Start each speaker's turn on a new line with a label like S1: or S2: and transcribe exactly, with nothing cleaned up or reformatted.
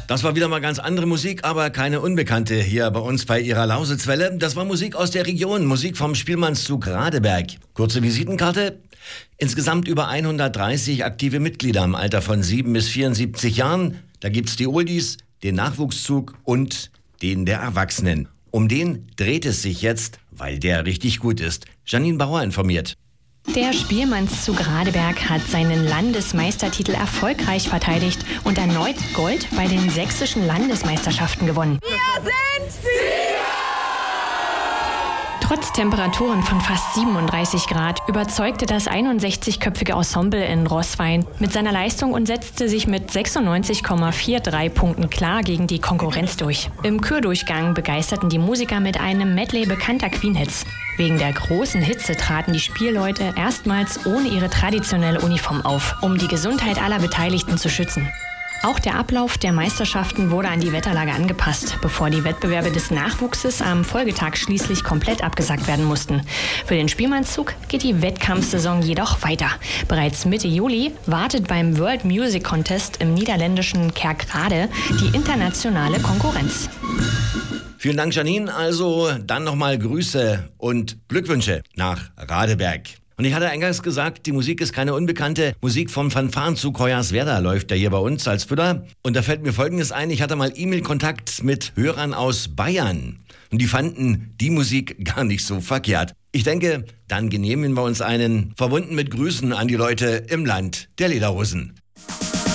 S1: Das war wieder mal ganz andere Musik, aber keine unbekannte hier bei uns bei Ihrer Lausitzwelle. Das war Musik aus der Region, Musik vom Spielmannszug Radeberg. Kurze Visitenkarte. Insgesamt über hundertdreißig aktive Mitglieder im Alter von sieben bis vierundsiebzig Jahren. Da gibt's die Oldies, den Nachwuchszug und den der Erwachsenen. Um den dreht es sich jetzt, weil der richtig gut ist. Janine Bauer informiert.
S2: Der Spielmannszug Radeberg hat seinen Landesmeistertitel erfolgreich verteidigt und erneut Gold bei den sächsischen Landesmeisterschaften gewonnen.
S3: Wir sind Sieger!
S2: Trotz Temperaturen von fast siebenunddreißig Grad überzeugte das einundsechzigköpfige Ensemble in Roßwein mit seiner Leistung und setzte sich mit sechsundneunzig Komma dreiundvierzig Punkten klar gegen die Konkurrenz durch. Im Chördurchgang begeisterten die Musiker mit einem Medley bekannter Queen-Hits. Wegen der großen Hitze traten die Spielleute erstmals ohne ihre traditionelle Uniform auf, um die Gesundheit aller Beteiligten zu schützen. Auch der Ablauf der Meisterschaften wurde an die Wetterlage angepasst, bevor die Wettbewerbe des Nachwuchses am Folgetag schließlich komplett abgesagt werden mussten. Für den Spielmannszug geht die Wettkampfsaison jedoch weiter. Bereits Mitte Juli wartet beim World Music Contest im niederländischen Kerkrade die internationale Konkurrenz.
S1: Vielen Dank, Janine. Also dann nochmal Grüße und Glückwünsche nach Radeberg. Und ich hatte eingangs gesagt, die Musik ist keine unbekannte. Musik vom Fanfarenzug Hoyerswerda läuft ja hier bei uns als Füller. Und da fällt mir Folgendes ein, ich hatte mal E-Mail-Kontakt mit Hörern aus Bayern. Und die fanden die Musik gar nicht so verkehrt. Ich denke, dann genehmigen wir uns einen, verbunden mit Grüßen an die Leute im Land der Lederhosen.